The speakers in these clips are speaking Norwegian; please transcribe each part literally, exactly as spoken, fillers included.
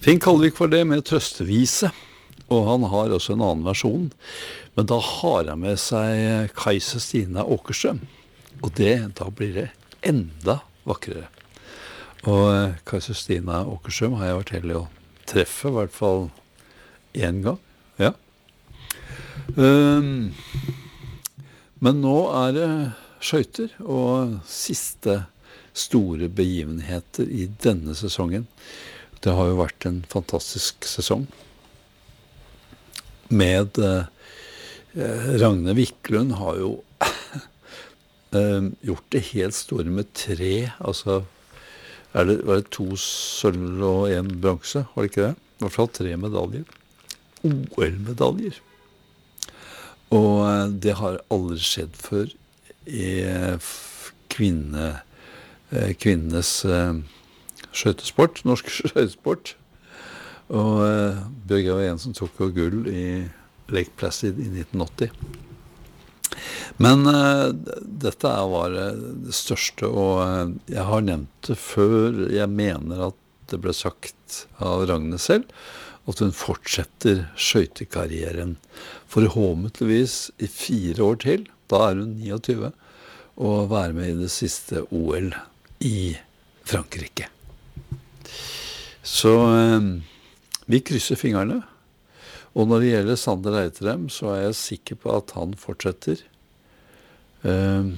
Finn Kalvik var det med trøstevise, og han har også en annen versjon. Men da har han med seg Kajse Stina Åkerstrøm, og det, da blir det enda vakrere. Og Kajse Stina Åkerstrøm har jeg vært heldig å treffe, i hvert fall en gang. Ja. Um, men nå er det skøyter, og siste store begivenheter i denne sesongen. Det har jo vært en fantastisk sesong med eh, Ragne Wiklund har jo eh, gjort det helt store med tre, altså er det, var det to sølv og en bronse, var det ikke det? I hvert fall tre medaljer. O L-medaljer. Og eh, det har aldri skjedd før i eh, kvinne, eh, kvinnenes eh, skøytesport, norsk skøytesport. Og eh, Bjørg Eva Jensen tok jo gull i Lake Placid i nitten åtti. Men eh, dette var det største, og eh, jeg har nevnt det før. Jeg mener at det ble sagt av Ragne selv, at hun fortsetter skøytekarrieren forhåpentligvis i fire år til. Da er hun niogtyve, og være med i det siste O L i Frankrike. Så eh, vi krysser fingrene. Og når det gjelder Sander Eitrem, så er jeg sikker på at han fortsetter eh,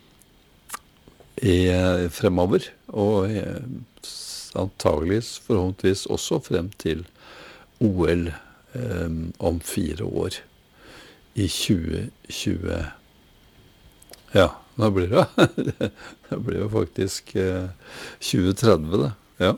i, fremover. Og eh, antageligvis, forhåpentligvis også frem til O L eh, om fire år i tjue tjue. Ja, nå blir det det blir jo faktisk eh, tjue tretti det, ja.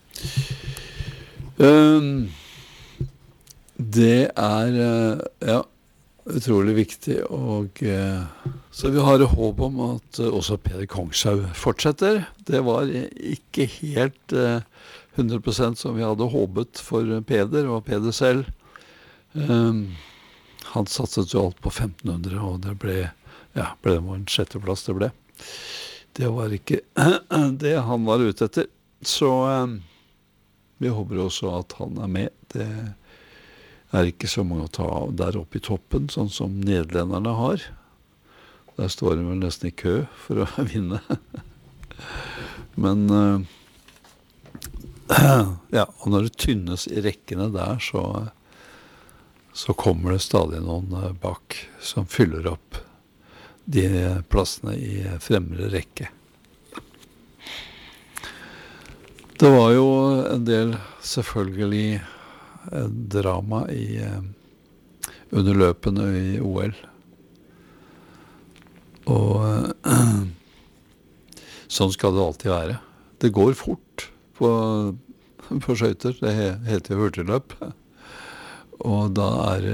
Um, det er uh, ja, utrolig viktig, og uh, så vi har håp om at uh, også Peder Kongshaug fortsetter. Det var ikke helt uh, hundre prosent som vi hadde håpet for Peder og Peder selv. Um, han satset jo alt på femten hundre, og det ble, ja, ble det en sjetteplass det ble. Det var ikke det han var ute etter. Så um, vi håper også at han er med. Det er ikke så mange å ta av der oppe i toppen, sånn som nederlenderne har. Der står de vel nesten i kø for å vinne. Men uh, ja, og når det tynnes i rekkene der, så, så kommer det stadig noen uh, bak som fyller opp de plassene i fremre rekke. Det var jo en del selvfølgelig drama i, under løpene i O L. Og sånn skal det alltid være. Det går fort på, på skøyter, det heter jo hurtigløp. Og da er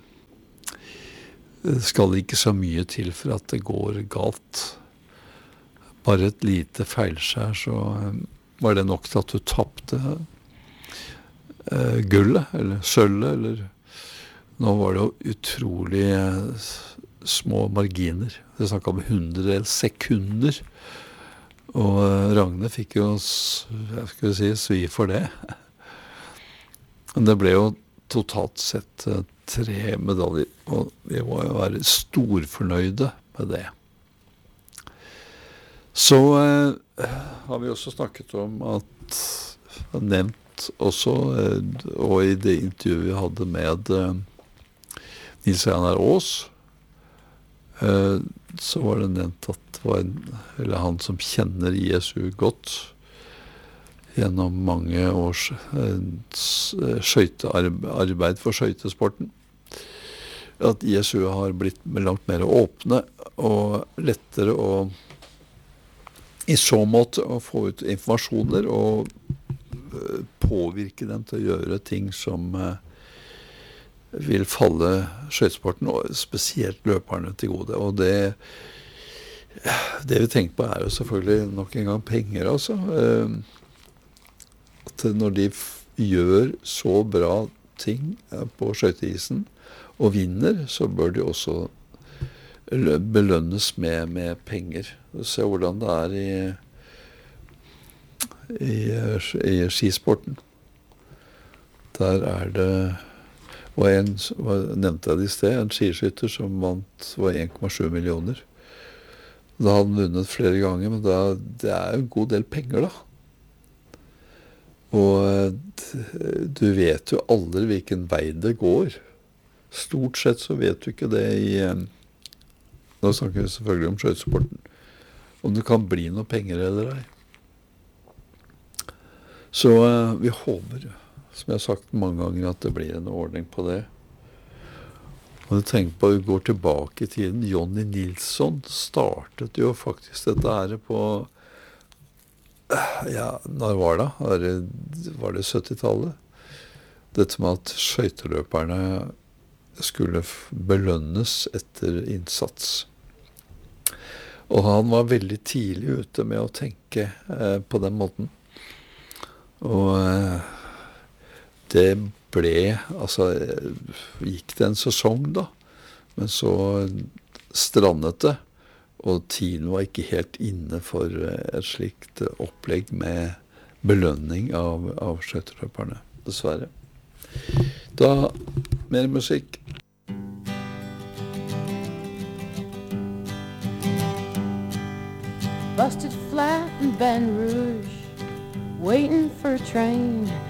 skal det ikke så mye til for at det går galt. Bare et lite feilskjær, så var det nok til at du tappte uh, gullet, eller sølvet, eller nå var det jo utrolig uh, små marginer. Det snakket om hundre sekunder, og uh, Ragne fikk jo, jeg skal si, svi for det. Men det ble jo totalt sett uh, tre medaljer, og vi må jo være storfornøyde med det. Så eh, har vi også snakket om at, nevnt også, eh, og i det intervjuet vi hadde med eh, Nils Einar Aas, eh, så var det nevnt at det var en, eller han som kjenner I S U godt, gjennom mange års eh, skøytearbeid for skøytesporten, at I S U har blitt langt mer åpne og lettere å I så måte å få ut informasjoner og uh, påvirke dem til å gjøre ting som uh, vil falle skøytesporten, og spesielt løperne til gode. Og det, det vi tenker på er jo selvfølgelig nok en gang penger, altså. Uh, at når de f- gjør så bra ting uh, på skøyteisen og vinner, så bør de også belønnes med, med penger. Se hvordan det er i, i, i skisporten. Der er det Og en, s- hva nevnte jeg det i sted, en skiskytter som vant var en komma sju millioner. Da hadde han vunnet flere ganger, men da, det er jo en god del penger, da. Og eh, d- du vet jo aldri hvilken vei det går. Stort sett så vet du ikke det i eh, Nå snakker vi selvfølgelig om skøytesporten. Om det kan bli noe penger eller ei. Så eh, vi håper, som jeg har sagt mange ganger, at det blir en ordning på det. Og du tenker på, vi går tilbake i tiden. Jonny Nilsson startet jo faktisk dette her på eh, Ja, når var det? Var det, var det syttitallet? Dette med at skøyteløperne skulle f- belønnes etter innsats. Og han var veldig tidlig ute med å tenke eh, på den måten. Og eh, det ble Altså, eh, gikk det en sesong, da. Men så strandet det. Og tiden var ikke helt inne for eh, et slikt eh, opplegg med belønning av, av skøyteløperne. Dessverre. Da mer musikk. Busted flat in Baton Rouge, waiting for a train